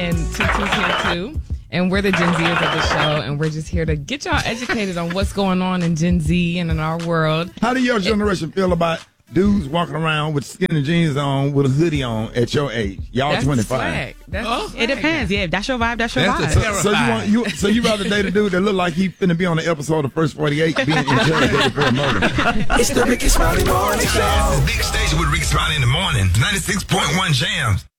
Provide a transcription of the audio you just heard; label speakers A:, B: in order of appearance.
A: and Tutu's here too. And we're the Gen Zers of the show, and we're just here to get y'all educated on what's going on in Gen Z and in our world.
B: How do your generation feel about dudes walking around with skinny jeans on with a hoodie on at your age? Y'all
A: That's
B: 25.
C: It depends. Yeah, if that's your vibe, that's your vibe.
B: So you rather date a dude that look like he finna be on the episode of First 48 being interrogated for a murder?
D: It's the Rickey Smiley Morning Show.
E: Big station with Rickey Smiley in the morning. 96.1 Jams.